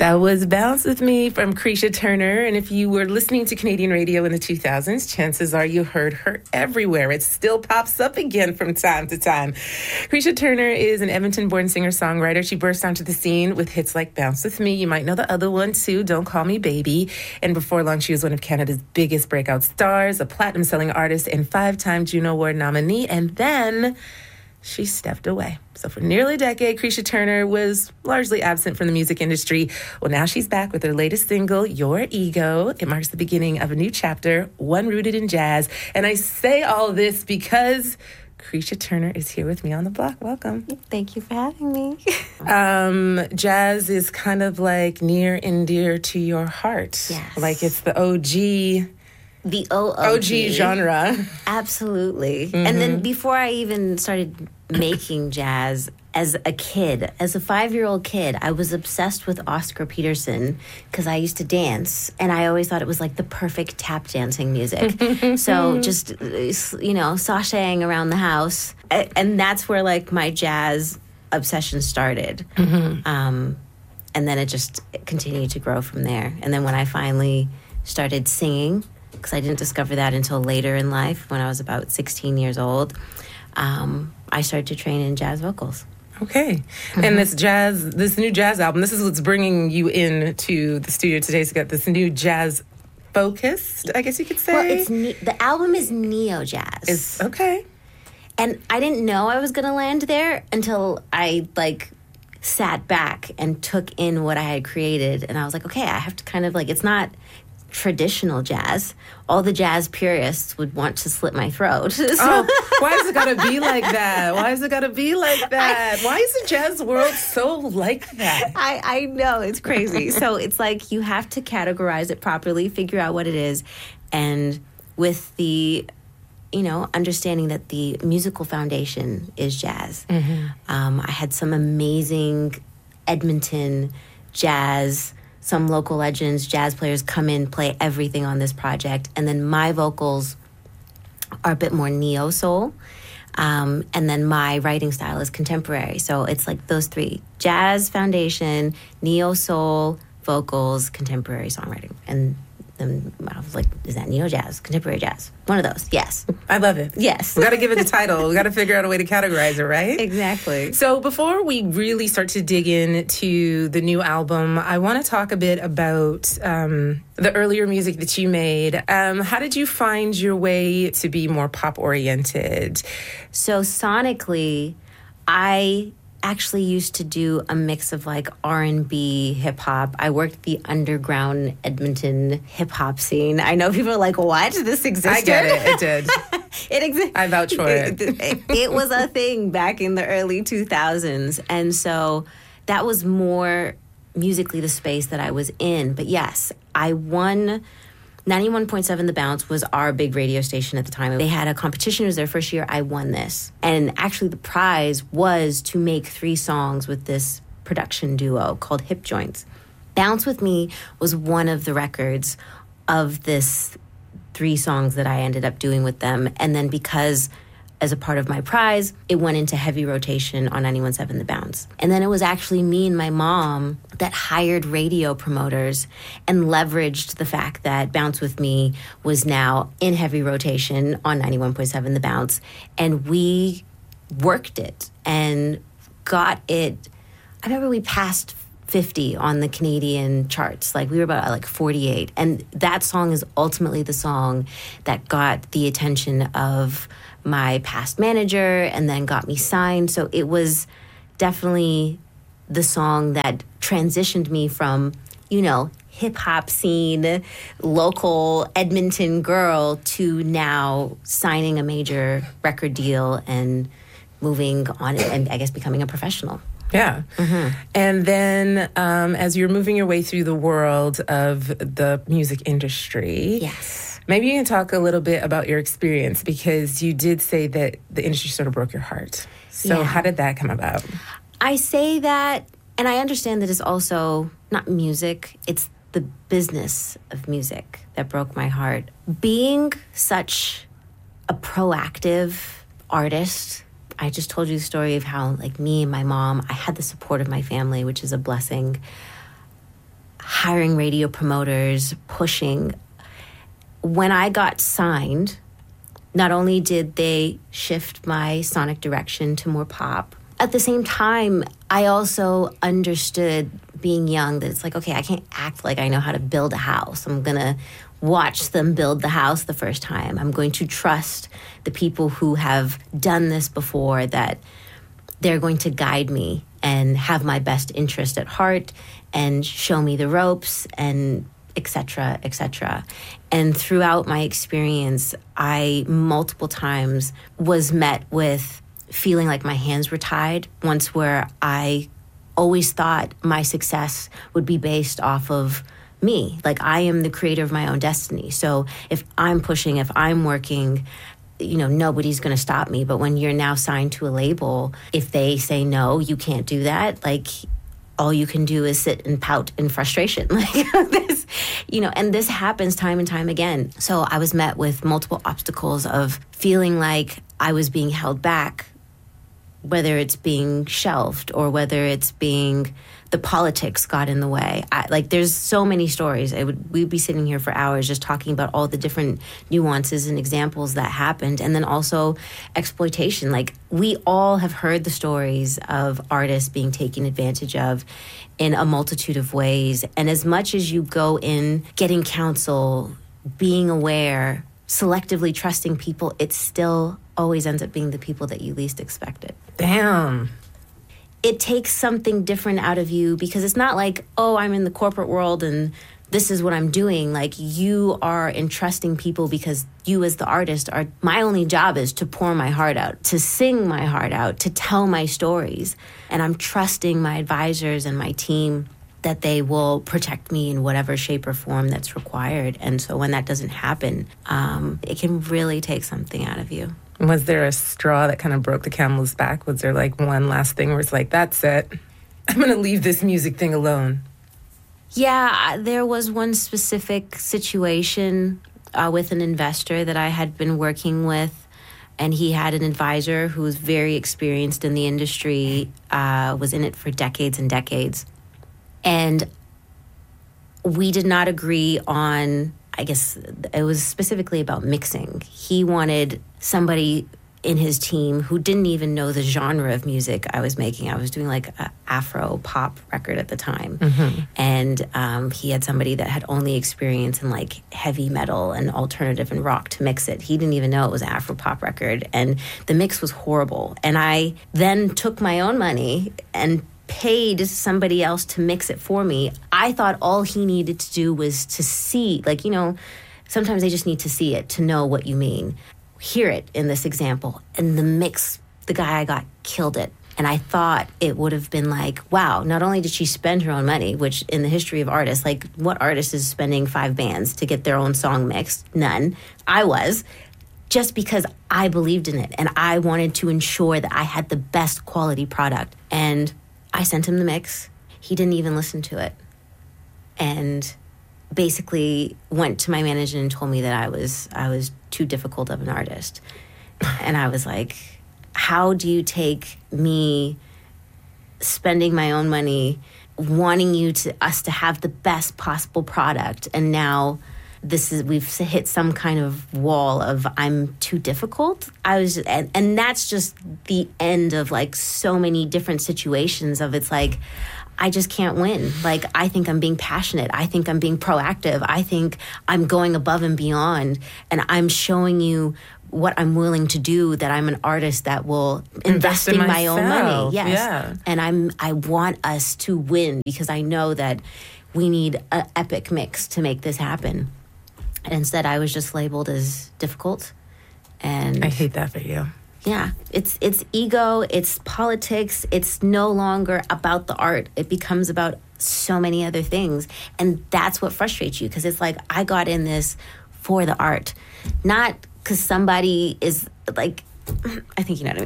That was Bounce With Me from Creisha Turner. And if you were listening to Canadian radio in the 2000s, chances are you heard her everywhere. It still pops up again from time to time. Creisha Turner is an Edmonton-born singer-songwriter. She burst onto the scene with hits like Bounce With Me. You might know the other one, too, Don't Call Me Baby. And before long, she was one of Canada's biggest breakout stars, a platinum-selling artist, and 5-time Juno Award nominee. And then she stepped away. So for nearly a decade, Creisha Turner was largely absent from the music industry. Well, now she's back with her latest single, Your Ego. It marks the beginning of a new chapter, one rooted in jazz. And I say all this because Creisha Turner is here with me on the block. Welcome. Thank you for having me. Jazz is kind of like near and dear to your heart. Yes. Like it's the OG. The OG genre. Absolutely. Mm-hmm. And then before I even started making jazz, as a kid, as a 5-year-old kid, I was obsessed with Oscar Peterson because I used to dance, and I always thought it was like the perfect tap dancing music. So just, sashaying around the house. And that's where like my jazz obsession started. Mm-hmm. And then it just continued to grow from there. And then when I finally started singing, because I didn't discover that until later in life, when I was about 16 years old, I started to train in jazz vocals. Okay. Mm-hmm. And this new jazz album, this is what's bringing you into the studio today to get this new jazz focused, I guess you could say. Well, the album is neo-jazz. Okay. And I didn't know I was going to land there until I, sat back and took in what I had created. And I was like, okay, I have to kind of, it's not traditional jazz. All the jazz purists would want to slit my throat. Why has it got to be like that? Why is the jazz world so like that? I know, it's crazy. So it's like you have to categorize it properly, figure out what it is, and with the understanding that the musical foundation is jazz. Mm-hmm. I had some amazing Edmonton jazz, some local legends, jazz players come in, play everything on this project. And then my vocals are a bit more neo-soul. And then my writing style is contemporary. So it's like those three: jazz foundation, neo-soul, vocals, contemporary songwriting. And then I was like, is that neo-jazz, contemporary jazz? One of those, yes. I love it. Yes. We got to give it the title. We got to figure out a way to categorize it, right? Exactly. So before we really start to dig into the new album, I want to talk a bit about the earlier music that you made. How did you find your way to be more pop-oriented? So sonically, I actually used to do a mix of R&B, hip-hop. I worked the underground Edmonton hip-hop scene. I know people are like, what? This existed? I get it. It did. It existed. I vouch for it. It was a thing back in the early 2000s. And so that was more musically the space that I was in. But yes, I won. 91.7 The Bounce was our big radio station at the time. They had a competition. It was their first year. I won this. And actually the prize was to make 3 songs with this production duo called Hip Joints. Bounce With Me was one of the records of this 3 songs that I ended up doing with them. And then because as a part of my prize, it went into heavy rotation on 91.7 The Bounce. And then it was actually me and my mom that hired radio promoters and leveraged the fact that Bounce With Me was now in heavy rotation on 91.7 The Bounce. And we worked it and got it. I remember we passed 50 on the Canadian charts. We were about 48. And that song is ultimately the song that got the attention of my past manager and then got me signed. So it was definitely the song that transitioned me from, hip-hop scene, local Edmonton girl to now signing a major record deal and moving on and I guess becoming a professional. Yeah. Mm-hmm. And then as you're moving your way through the world of the music industry. Yes. Maybe you can talk a little bit about your experience, because you did say that the industry sort of broke your heart. So How did that come about? I say that, and I understand that it's also not music, it's the business of music that broke my heart. Being such a proactive artist, I just told you the story of how, me and my mom, I had the support of my family, which is a blessing. hiring radio promoters, pushing. When I got signed, not only did they shift my sonic direction to more pop, at the same time, I also understood, being young, that it's like, okay, I can't act like I know how to build a house. I'm going to watch them build the house the first time. I'm going to trust the people who have done this before, that they're going to guide me and have my best interest at heart and show me the ropes, and et cetera, et cetera. And throughout my experience, I multiple times was met with feeling like my hands were tied. Once where I always thought my success would be based off of me. Like, I am the creator of my own destiny. So if I'm pushing, if I'm working, nobody's going to stop me. But when you're now signed to a label, if they say, no, you can't do that, like, all you can do is sit and pout in frustration. Like this, and this happens time and time again. So I was met with multiple obstacles of feeling like I was being held back, whether it's being shelved or whether it's being the politics got in the way. There's so many stories. We'd be sitting here for hours just talking about all the different nuances and examples that happened. And then also exploitation. Like, we all have heard the stories of artists being taken advantage of in a multitude of ways. And as much as you go in getting counsel, being aware, selectively trusting people, it still always ends up being the people that you least expected. Damn. It takes something different out of you, because it's not like, oh, I'm in the corporate world and this is what I'm doing. Like, you are entrusting people because you as the artist are, my only job is to pour my heart out, to sing my heart out, to tell my stories. And I'm trusting my advisors and my team that they will protect me in whatever shape or form that's required. And so when that doesn't happen, it can really take something out of you. Was there a straw that kind of broke the camel's back? Was there like one last thing where it's like, that's it, I'm going to leave this music thing alone? Yeah, there was one specific situation with an investor that I had been working with, and he had an advisor who was very experienced in the industry, was in it for decades and decades. And we did not agree on, I guess it was specifically about mixing. He wanted somebody in his team who didn't even know the genre of music I was making. I was doing like an Afro pop record at the time. Mm-hmm. And he had somebody that had only experience in like heavy metal and alternative and rock to mix it. He didn't even know it was an Afro pop record. And the mix was horrible. And I then took my own money and paid somebody else to mix it for me. I thought all he needed to do was to see, like, sometimes they just need to see it to know what you mean. Hear it in this example. And the mix, the guy I got killed it. And I thought it would have been like, wow, not only did she spend her own money, which in the history of artists, like, what artist is spending 5 bands to get their own song mixed? None. I was. Just because I believed in it and I wanted to ensure that I had the best quality product. And I sent him the mix. He didn't even listen to it. And basically went to my manager and told me that I was too difficult of an artist. And I was like, how do you take me spending my own money, wanting us to have the best possible product, and now we've hit some kind of wall of I'm too difficult. And that's just the end of like so many different situations of it's like, I just can't win. Like, I think I'm being passionate. I think I'm being proactive. I think I'm going above and beyond, and I'm showing you what I'm willing to do, that I'm an artist that will invest in my own money. Yes. Yeah. And I want us to win, because I know that we need an epic mix to make this happen. And instead, I was just labeled as difficult. And I hate that for you. Yeah, it's ego, it's politics, it's no longer about the art. It becomes about so many other things. And that's what frustrates you, because it's like, I got in this for the art, not because somebody is like, I think you know what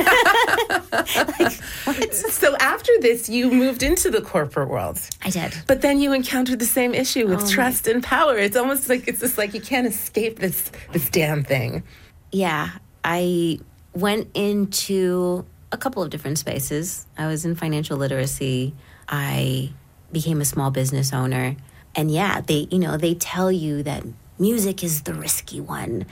I mean. Like, what? So after this, you moved into the corporate world. I did. But then you encountered the same issue with trust and power. It's almost like, it's just like you can't escape this damn thing. Yeah, I went into a couple of different spaces. I was in financial literacy. I became a small business owner. And yeah, they tell you that music is the risky one,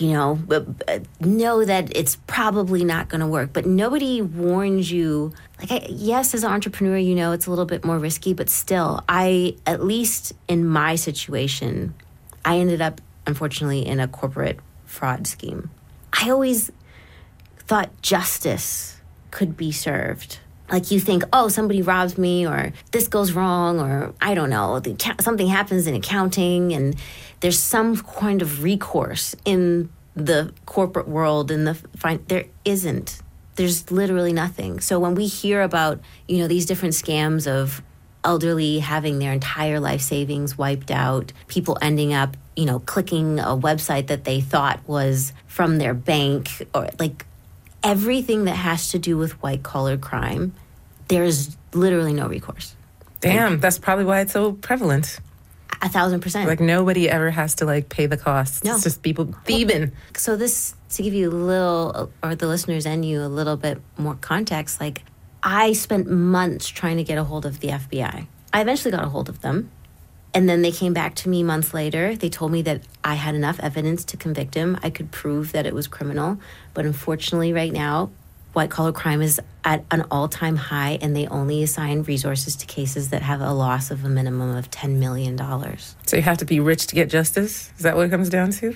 know that it's probably not going to work. But nobody warns you. Yes, as an entrepreneur, it's a little bit more risky, but still, at least in my situation, I ended up, unfortunately, in a corporate fraud scheme. I always thought justice could be served. Like you think, oh, somebody robs me, or this goes wrong, or I don't know, something happens in accounting, and there's some kind of recourse in the corporate world. There isn't. There's literally nothing. So when we hear about, these different scams of elderly having their entire life savings wiped out, people ending up, clicking a website that they thought was from their bank, or everything that has to do with white-collar crime, there is literally no recourse. Damn, that's probably why it's so prevalent. 1,000%. Nobody ever has to, pay the cost. No. It's just people thieving. So this, to give you a little, or the listeners and you a little bit more context, I spent months trying to get a hold of the FBI. I eventually got a hold of them. And then they came back to me months later. They told me that I had enough evidence to convict him. I could prove that it was criminal. But unfortunately, right now, white-collar crime is at an all-time high, and they only assign resources to cases that have a loss of a minimum of $10 million. So you have to be rich to get justice? Is that what it comes down to?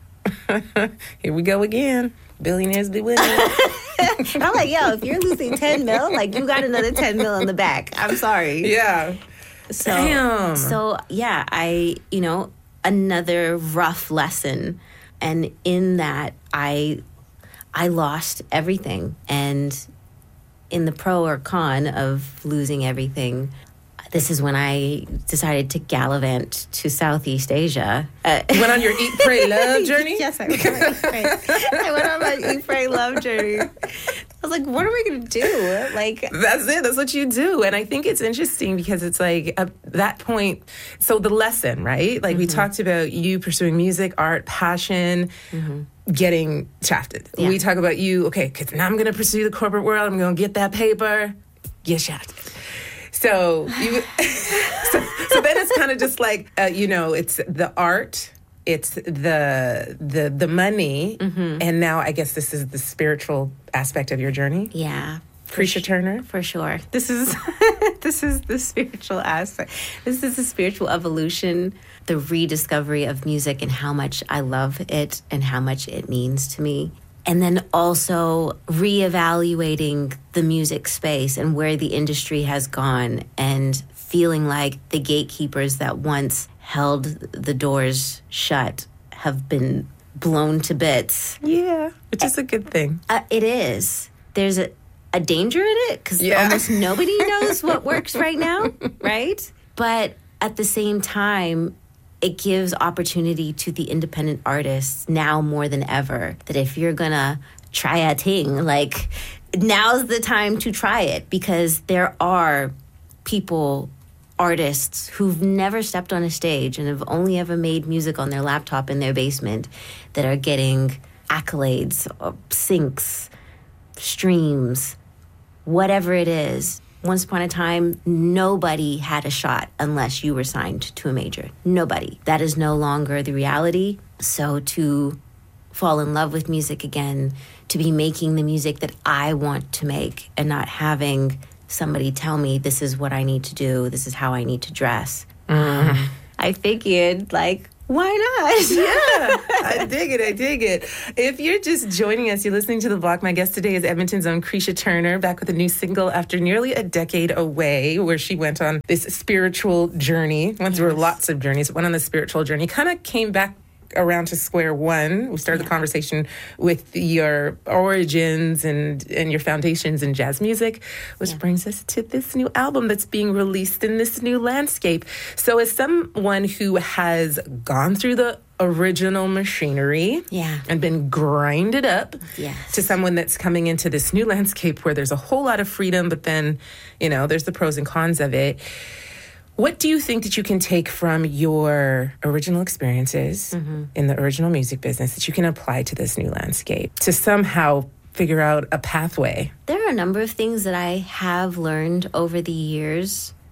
Here we go again. Billionaires be winning. I'm like, yo, if you're losing 10 mil, you got another 10 mil in the back. I'm sorry. Yeah. Damn. So yeah, another rough lesson. And in that, I lost everything. And in the pro or con of losing everything, this is when I decided to gallivant to Southeast Asia. You went on your Eat, Pray, Love journey? Yes, I went on my Eat, Pray. I went on my Eat, Pray, Love journey. I was like, what are we going to do? That's it. That's what you do. And I think it's interesting because it's at that point, so the lesson, right? We talked about you pursuing music, art, passion, getting shafted. Yeah. We talk about you, okay, because now I'm going to pursue the corporate world. I'm going to get that paper, get shafted. So so then it's kind of just it's the art, it's the money, and now I guess this is the spiritual aspect of your journey. Yeah. Cretia Turner? For sure. This is the spiritual aspect. This is the spiritual evolution, the rediscovery of music and how much I love it and how much it means to me. And then also reevaluating the music space and where the industry has gone and feeling like the gatekeepers that once held the doors shut have been blown to bits. Yeah, which is a good thing. It is. There's a danger in it because almost nobody knows what works right now, right? But at the same time, it gives opportunity to the independent artists now more than ever, that if you're gonna try a thing, now's the time to try it, because there are people, artists, who've never stepped on a stage and have only ever made music on their laptop in their basement that are getting accolades, syncs, streams, whatever it is. Once upon a time, nobody had a shot unless you were signed to a major. Nobody. That is no longer the reality. So to fall in love with music again, to be making the music that I want to make and not having somebody tell me this is what I need to do, this is how I need to dress. I figured, why not? Yeah, I dig it. If you're just joining us, you're listening to The Block. My guest today is Edmonton's own Cretia Turner, back with a new single after nearly a decade away, where she went on this spiritual journey. Went through lots of journeys, went on the spiritual journey, kind of came back around to square one. We started the conversation with your origins and your foundations in jazz music, which brings us to this new album that's being released in this new landscape. So as someone who has gone through the original machinery and been grinded up to someone that's coming into this new landscape where there's a whole lot of freedom, but then, there's the pros and cons of it. What do you think that you can take from your original experiences in the original music business that you can apply to this new landscape to somehow figure out a pathway? There are a number of things that I have learned over the years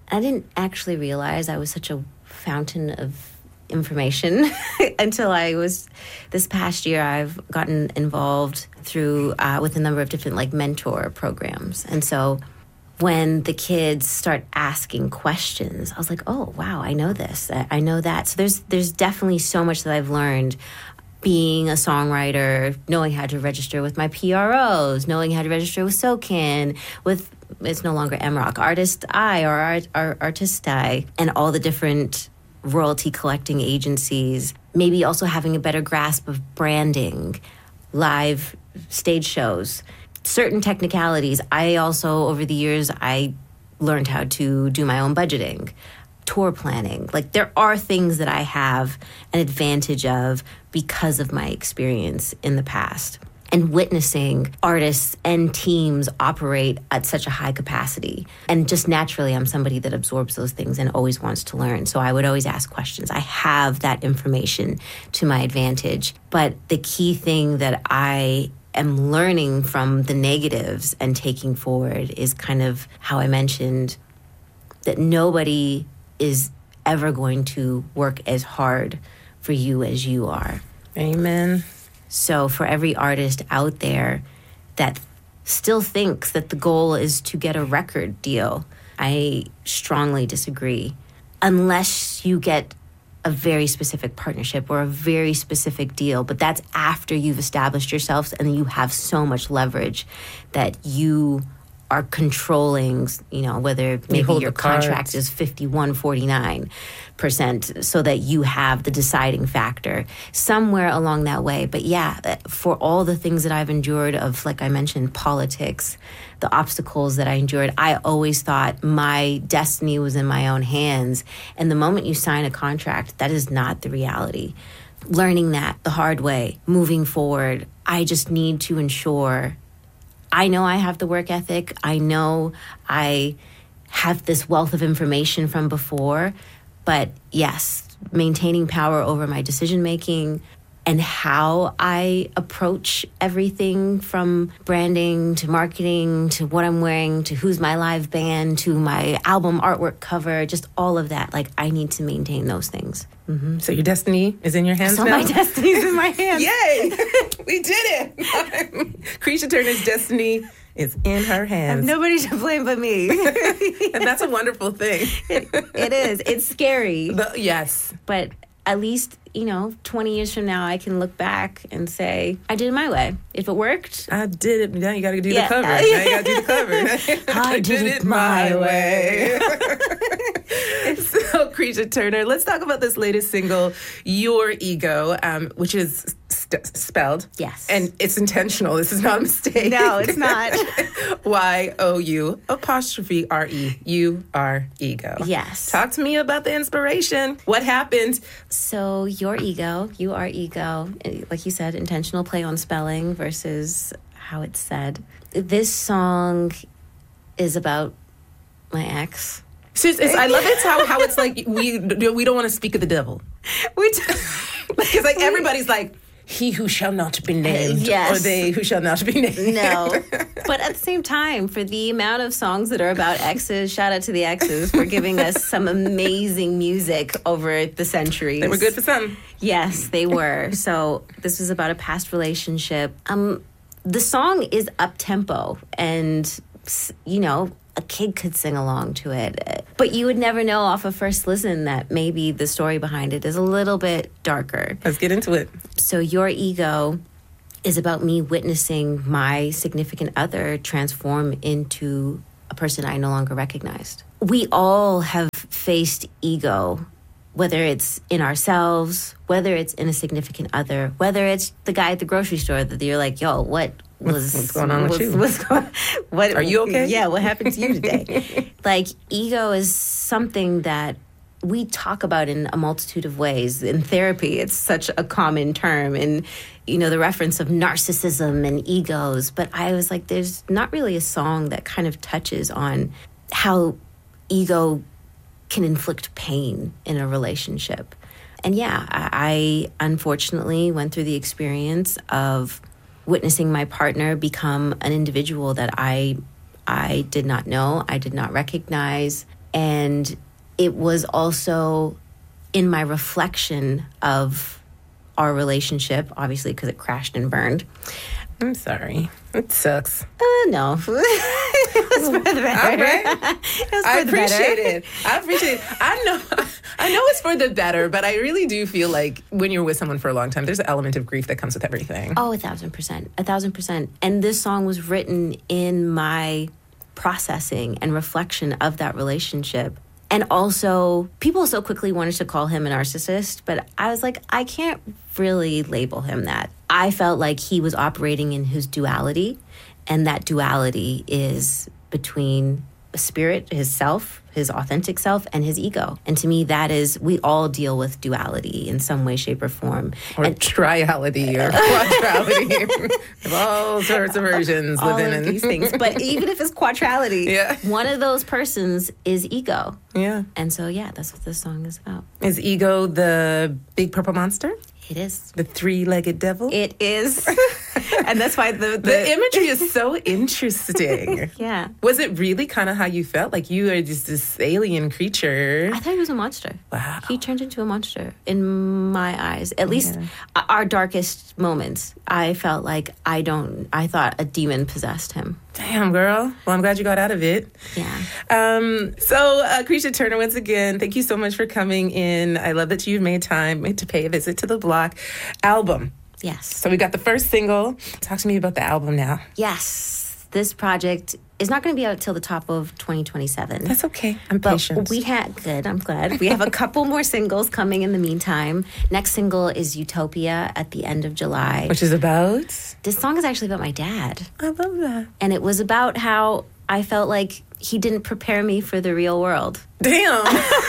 I didn't actually realize I was such a fountain of information until this past year I've gotten involved through with a number of different like mentor programs. And so when the kids start asking questions, I was like, oh, wow, I know this. I know that. So there's definitely so much that I've learned being a songwriter, knowing how to register with my PROs, knowing how to register with SoCan, with, it's no longer MROC, Artist I or Artist I, and all the different royalty collecting agencies, maybe also having a better grasp of branding, live stage shows, certain technicalities. I also, over the years, I learned how to do my own budgeting, tour planning. Like, there are things that I have an advantage of because of my experience in the past. And witnessing artists and teams operate at such a high capacity. And just naturally, I'm somebody that absorbs those things and always wants to learn. So I would always ask questions. I have that information to my advantage. But the key thing that I am learning from the negatives and taking forward is kind of how I mentioned that nobody is ever going to work as hard for you as you are. Amen. So for every artist out there that still thinks that the goal is to get a record deal, I strongly disagree. Unless you get a very specific partnership or a very specific deal, but that's after you've established yourselves and you have so much leverage that you are controlling, you know, whether maybe your contract is 51-49%, so that you have the deciding factor somewhere along that way. But yeah, for all the things that I've endured of, like I mentioned, politics, the obstacles that I endured, I always thought my destiny was in my own hands. And the moment you sign a contract, that is not the reality. Learning that the hard way, moving forward, I just need to ensure I know I have the work ethic. I know I have this wealth of information from before. But yes, maintaining power over my decision-making and how I approach everything from branding to marketing to what I'm wearing to who's my live band to my album artwork cover, just all of that. Like, I need to maintain those things. Mm-hmm. So your destiny is in your hands now? So my destiny's in my hands. Yay! We did it! Creisha Turner's destiny is in her hands. Nobody to blame but me. And that's a wonderful thing. It is. It's scary. Yes. But at least, 20 years from now, I can look back and say, I did it my way. If it worked, I did it. Now you got to do the cover. Now you got to do the cover. I did it my way. So, Creisha Turner, let's talk about this latest single, Your Ego, which is spelled. Yes. And it's intentional. This is not a mistake. No, it's not. YOU''RE. You are ego. Yes. Talk to me about the inspiration. What happened? So, Your Ego, You Are Ego, like you said, intentional play on spelling versus how it's said. This song is about my ex. I love it how it's like we don't want to speak of the devil. Because like everybody's like, he who shall not be named, yes. Or they who shall not be named. No. But at the same time, for the amount of songs that are about exes, shout out to the exes for giving us some amazing music over the centuries. They were good for some. Yes, they were. So this was about a past relationship. The song is up-tempo and, a kid could sing along to it. But you would never know off of first listen that maybe the story behind it is a little bit darker. Let's get into it. So Your Ego is about me witnessing my significant other transform into a person I no longer recognized. We all have faced ego, whether it's in ourselves, whether it's in a significant other, whether it's the guy at the grocery store that you're like, yo, what's going on with you? What are you okay? Yeah, what happened to you today? Like, ego is something that we talk about in a multitude of ways. In therapy, it's such a common term. And, the reference of narcissism and egos. But I was like, there's not really a song that kind of touches on how ego can inflict pain in a relationship. And yeah, I unfortunately went through the experience of witnessing my partner become an individual that I did not know, I did not recognize. And it was also in my reflection of our relationship, obviously, because it crashed and burned. I'm sorry. It sucks. No. It was for the better. All right. It was for I the better. appreciate it. I know it's for the better, but I really do feel like when you're with someone for a long time, there's an element of grief that comes with everything. Oh, 1,000%. 1,000%. And this song was written in my processing and reflection of that relationship. And also, people so quickly wanted to call him a narcissist, but I was like, I can't really label him that. I felt like he was operating in his duality, and that duality is between spirit, his self, his authentic self, and his ego. And to me, that is, we all deal with duality in some way, shape, or form. Or triality or quadrality. There's all sorts of versions all within of it. these things. But even if it's quadrality, Yeah. one of those persons is ego. Yeah. And so, yeah, that's what this song is about. Is ego the big purple monster? It is. The three-legged devil? It is. And that's why the imagery is so interesting. Yeah. Was it really kind of how you felt? Like you are just this alien creature? I thought he was a monster. Wow. He turned into a monster in my eyes. At least our darkest moments. I felt like I thought a demon possessed him. Damn, girl. Well, I'm glad you got out of it. Yeah. So, Krisha Turner, once again, thank you so much for coming in. I love that you've made time to pay a visit to the block. Album. Yes. So we got the first single. Talk to me about the album now. Yes. This project is not going to be out till the top of 2027. That's okay. I'm But patient. good, I'm glad. We have a couple more singles coming in the meantime. Next single is Utopia at the end of July. Which is about? This song is actually about my dad. I love that. And it was about how I felt like he didn't prepare me for the real world. Damn.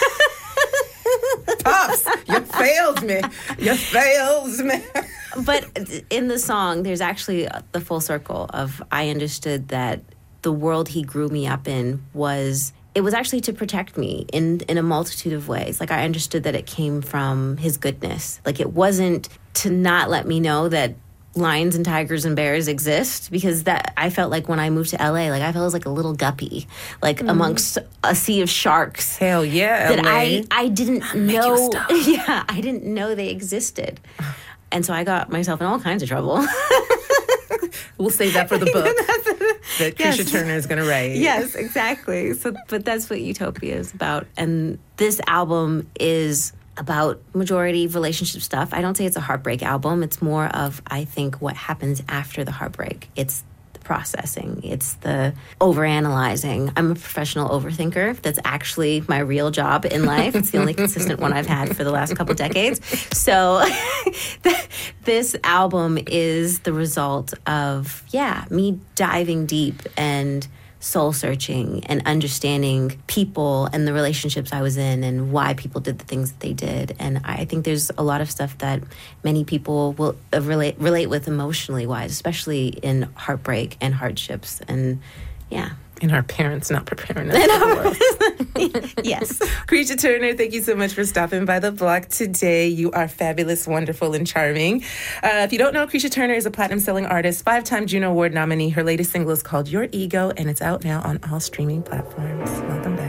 Pops, you failed me. You failed me. But in the song, there's actually the full circle of I understood that the world he grew me up in was actually to protect me in a multitude of ways. Like I understood that it came from his goodness. Like it wasn't to not let me know that lions and tigers and bears exist, because that I felt like when I moved to LA, like I felt like a little guppy, like amongst a sea of sharks. Hell yeah, That LA. I didn't Make you know. stop. Yeah, I didn't know they existed. And so I got myself in all kinds of trouble. We'll save that for the book that Krisha Yes. Turner is going to write. Yes, exactly. So, but that's what Utopia is about. And this album is about majority relationship stuff. I don't say it's a heartbreak album. It's more of, I think, what happens after the heartbreak. It's the processing. It's the overanalyzing. I'm a professional overthinker. That's actually my real job in life. It's the only consistent one I've had for the last couple decades. So this album is the result of, me diving deep and soul searching and understanding people and the relationships I was in and why people did the things that they did. And I think there's a lot of stuff that many people will relate with emotionally wise, especially in heartbreak and hardships. And And our parents not preparing us for the world. yes. Krisha Turner, thank you so much for stopping by the block today. You are fabulous, wonderful, and charming. If you don't know, Krisha Turner is a platinum-selling artist, 5-time Juno Award nominee. Her latest single is called Your Ego, and it's out now on all streaming platforms. Welcome back.